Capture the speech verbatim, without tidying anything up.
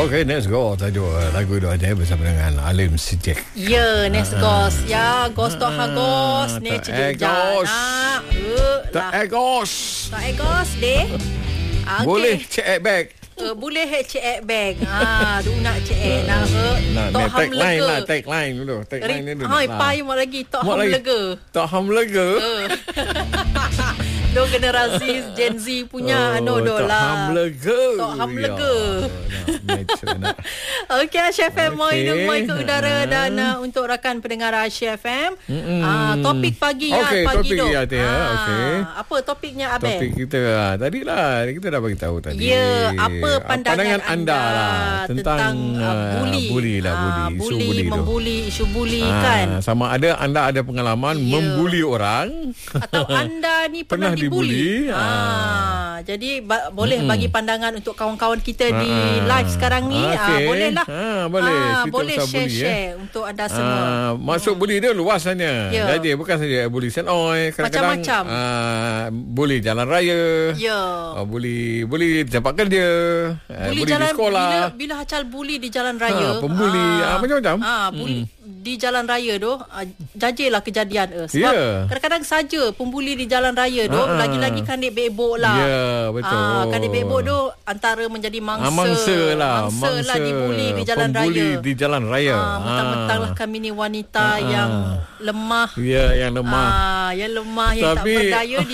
Okay, let's go. Tajuk lagu itu ada bersama dengan Alim Siddiq. Ya, let's go. Ya, ghost tak hagos. Ni cerita jana. Tak egos. Tak egos deh. Boleh check back. Uh, boleh hek cek bag. Ha, du nak cek nak he. Nah, tag line lah, tag line dulu. Tag line ni dulu. Hai, pai mak lagi tok ham lega. Tok ham lega. Do generasi Gen Z punya anu do lah. Tok ham lega. Tok ham lega. Okey, Asia F M moi nak moi ke udara dan uh, untuk rakan pendengar Asia F M. Ah, topik pagi ya okay, pagi tu. tu. Okey, ah, okey. Apa topiknya Abel? Topik kita lah. Tadilah kita dah bagi tahu tadi. Ya, apa pandangan, pandangan anda, anda lah tentang, tentang uh, bully. Bully lah, bully. Uh, isu bully, bully membuli, isu bully ah, kan. Sama ada anda ada pengalaman yeah. membuli orang atau anda ni pernah, pernah dibuli. dibuli. Ah. Ah, jadi ba- boleh hmm. bagi pandangan untuk kawan-kawan kita ah. di live sekarang ni. Okay. Ah, boleh lah. Ah, boleh. Ah, boleh share-share bully, untuk anda semua. Ah, masuk hmm. bully dia luasnya. Yeah. Jadi bukan saja bully senoi, kadang-kadang macam-macam. Ah, bully jalan raya. Ya. Yeah. Ah, bully bully tempat kerja. Bully, bully jalan, di sekolah. Bila, bila hacal bully di jalan raya. Ah, pembuli ah, ah, macam-macam. Ah, bully hmm. di jalan raya tu uh, jajilah kejadian eh. Sebab yeah. kadang-kadang saja pembuli di jalan raya tu ah. lagi-lagi kandik bebok lah. Ya, yeah, betul. Ah, kandik bebok tu antara menjadi mangsa. Ah, mangsa lah, mangsa, mangsa lah dibuli di jalan pembuli raya. di jalan raya. Ah, mentang-mentang lah kami ni wanita ah. yang lemah. Ya, yeah, yang lemah. Ah, yang lemah yang Tapi, tak berdaya